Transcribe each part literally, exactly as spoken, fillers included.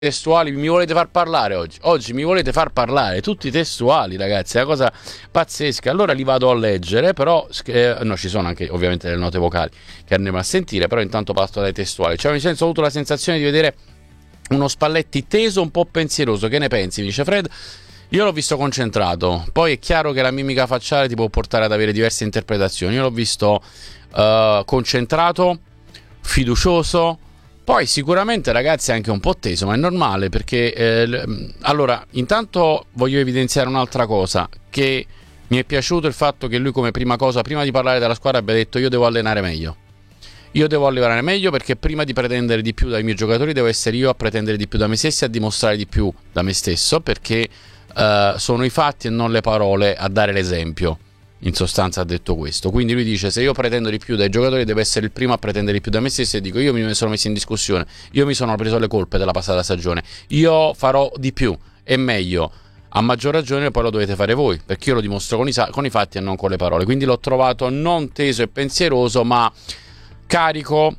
testuali, mi volete far parlare oggi? Oggi mi volete far parlare, tutti testuali, ragazzi, è una cosa pazzesca. Allora li vado a leggere, però eh, no, ci sono anche ovviamente le note vocali che andremo a sentire, però intanto passo dai testuali. Cioè, mi senso, ho avuto la sensazione di vedere uno Spalletti teso, un po' pensieroso. Che ne pensi? Mi dice Fred. Io l'ho visto concentrato, poi è chiaro che la mimica facciale ti può portare ad avere diverse interpretazioni. Io l'ho visto uh, concentrato, fiducioso. Poi sicuramente, ragazzi, è anche un po' teso, ma è normale perché eh, allora, intanto voglio evidenziare un'altra cosa, che mi è piaciuto il fatto che lui come prima cosa, prima di parlare della squadra, abbia detto: io devo allenare meglio. Io devo allenare meglio perché prima di pretendere di più dai miei giocatori devo essere io a pretendere di più da me stesso e a dimostrare di più da me stesso, perché eh, sono i fatti e non le parole a dare l'esempio. In sostanza ha detto questo. Quindi lui dice: se io pretendo di più dai giocatori devo essere il primo a pretendere di più da me stesso, e dico: io mi sono messo in discussione, io mi sono preso le colpe della passata stagione, io farò di più e meglio. A maggior ragione poi lo dovete fare voi, perché io lo dimostro con i, con i fatti e non con le parole. Quindi l'ho trovato non teso e pensieroso, ma carico,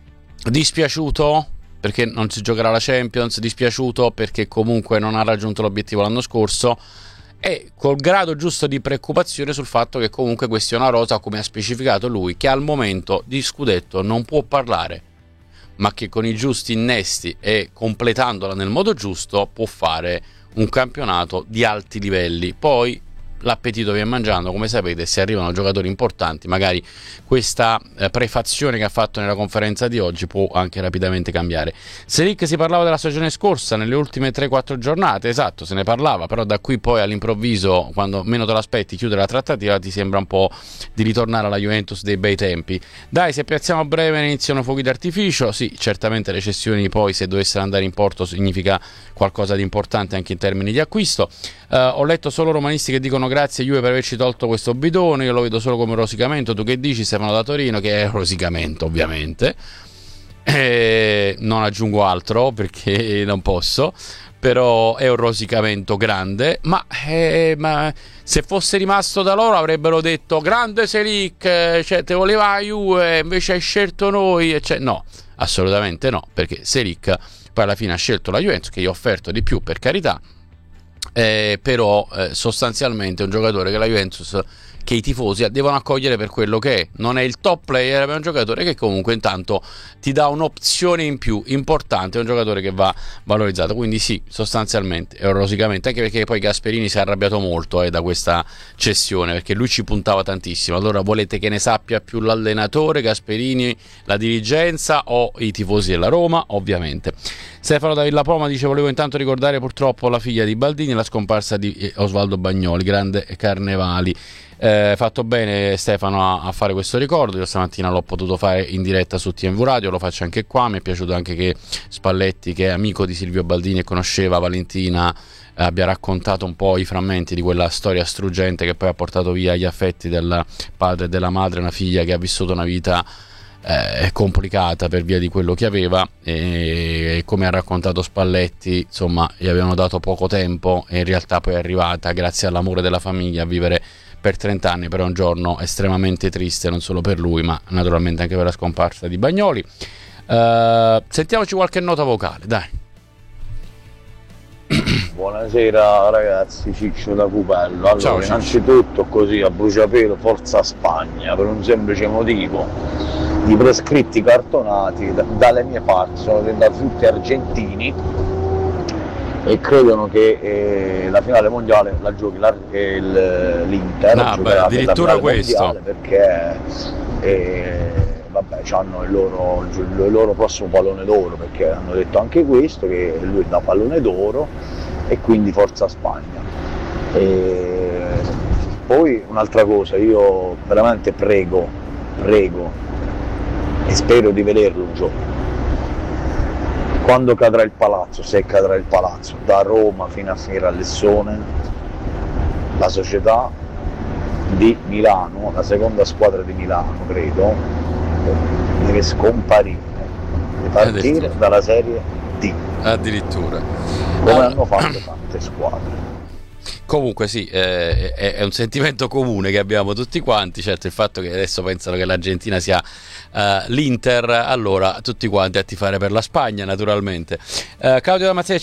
dispiaciuto perché non si giocherà la Champions, dispiaciuto perché comunque non ha raggiunto l'obiettivo l'anno scorso, e col grado giusto di preoccupazione sul fatto che comunque questa è una rosa, come ha specificato lui, che al momento di scudetto non può parlare, ma che con i giusti innesti e completandola nel modo giusto può fare un campionato di alti livelli. Poi l'appetito viene mangiando, come sapete, se arrivano giocatori importanti magari questa eh, prefazione che ha fatto nella conferenza di oggi può anche rapidamente cambiare. Selic, si parlava della stagione scorsa nelle ultime tre quattro giornate, esatto, se ne parlava, però da qui poi all'improvviso, quando meno te l'aspetti, chiudere la trattativa, ti sembra un po' di ritornare alla Juventus dei bei tempi. Dai, se piazziamo a breve iniziano fuochi d'artificio. Sì, certamente le cessioni poi, se dovessero andare in porto, significa qualcosa di importante anche in termini di acquisto. Uh, ho letto solo romanisti che dicono: grazie Juve per averci tolto questo bidone. Io lo vedo solo come un rosicamento. Tu che dici, Stefano da Torino? Che è un rosicamento, ovviamente, e non aggiungo altro perché non posso, però è un rosicamento grande. Ma, eh, ma se fosse rimasto da loro avrebbero detto: grande Selic, cioè te voleva la Juve, invece hai scelto noi, cioè, no, assolutamente no, perché Selic poi alla fine ha scelto la Juventus, che gli ha offerto di più, per carità. Eh, però eh, sostanzialmente è un giocatore che la Juventus, che i tifosi devono accogliere per quello che è. Non è il top player, ma è un giocatore che comunque intanto ti dà un'opzione in più importante, è un giocatore che va valorizzato. Quindi sì, sostanzialmente è un rosicamento, anche perché poi Gasperini si è arrabbiato molto eh, da questa cessione, perché lui ci puntava tantissimo. Allora volete che ne sappia più l'allenatore, Gasperini, la dirigenza o i tifosi della Roma? Ovviamente. Stefano da Villa Poma dice: volevo intanto ricordare purtroppo la figlia di Baldini, la scomparsa di Osvaldo Bagnoli, grande Carnevali. Eh, fatto bene Stefano a, a fare questo ricordo. Io stamattina l'ho potuto fare in diretta su T M V Radio, lo faccio anche qua. Mi è piaciuto anche che Spalletti, che è amico di Silvio Baldini e conosceva Valentina, eh, abbia raccontato un po' i frammenti di quella storia struggente che poi ha portato via gli affetti del padre e della madre, una figlia che ha vissuto una vita è complicata per via di quello che aveva, e come ha raccontato Spalletti, insomma, gli avevano dato poco tempo e in realtà poi è arrivata, grazie all'amore della famiglia, a vivere per trenta anni. Però è un giorno estremamente triste, non solo per lui ma naturalmente anche per la scomparsa di Bagnoli. Uh, sentiamoci qualche nota vocale, dai. Buonasera ragazzi, Ciccio da Cupello. Allora, ciao, innanzitutto così a bruciapelo, forza Spagna, per un semplice motivo: i prescritti cartonati da, dalle mie parti sono diventati tutti argentini e credono che eh, la finale mondiale la giochi la, eh, l'Inter, no, beh, addirittura questo, perché eh, vabbè, hanno il loro, il loro prossimo pallone d'oro, perché hanno detto anche questo, che lui dà pallone d'oro, e quindi forza Spagna. E poi un'altra cosa, io veramente prego, prego e spero di vederlo un giorno, quando cadrà il palazzo, se cadrà il palazzo, da Roma fino a finire a Lessone, la società di Milano, la seconda squadra di Milano credo, deve scomparire, deve partire dalla Serie D, addirittura, come hanno fatto tante squadre. comunque sì, eh, è, è un sentimento comune che abbiamo tutti quanti. Certo, il fatto che adesso pensano che l'Argentina sia uh, l'Inter, allora tutti quanti a tifare per la Spagna naturalmente. uh, Claudio Damascelli